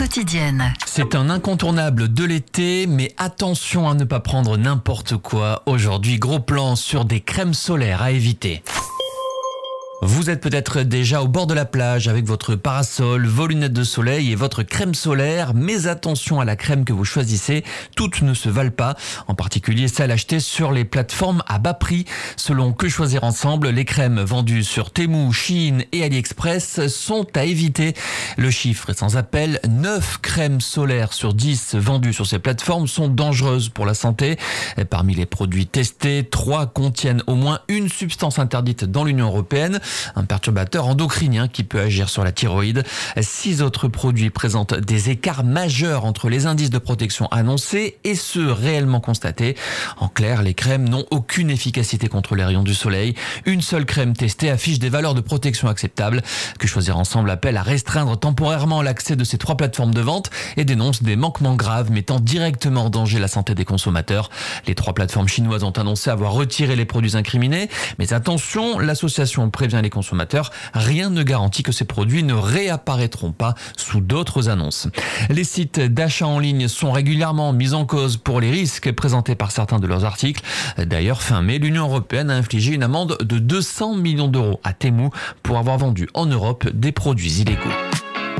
quotidienne. C'est un incontournable de l'été, mais attention à ne pas prendre n'importe quoi. Aujourd'hui, gros plan sur des crèmes solaires à éviter. Vous êtes peut-être déjà au bord de la plage avec votre parasol, vos lunettes de soleil et votre crème solaire, mais attention à la crème que vous choisissez, toutes ne se valent pas, en particulier celles achetées sur les plateformes à bas prix. Selon Que Choisir Ensemble, les crèmes vendues sur Temu, Shein et AliExpress sont à éviter. Le chiffre est sans appel, 9 crèmes solaires sur 10 vendues sur ces plateformes sont dangereuses pour la santé. Parmi les produits testés, 3 contiennent au moins une substance interdite dans l'Union européenne, un perturbateur endocrinien qui peut agir sur la thyroïde. 6 autres produits présentent des écarts majeurs entre les indices de protection annoncés et ceux réellement constatés. En clair, les crèmes n'ont aucune efficacité contre les rayons du soleil. Une seule crème testée affiche des valeurs de protection acceptables. Que Choisir Ensemble appelle à restreindre temporairement l'accès de ces 3 plateformes de vente et dénonce des manquements graves mettant directement en danger la santé des consommateurs. Les 3 plateformes chinoises ont annoncé avoir retiré les produits incriminés. Mais attention, l'association prévient les consommateurs, rien ne garantit que ces produits ne réapparaîtront pas sous d'autres annonces. Les sites d'achat en ligne sont régulièrement mis en cause pour les risques présentés par certains de leurs articles. D'ailleurs, fin mai, l'Union européenne a infligé une amende de 200 millions d'euros à Temu pour avoir vendu en Europe des produits illégaux.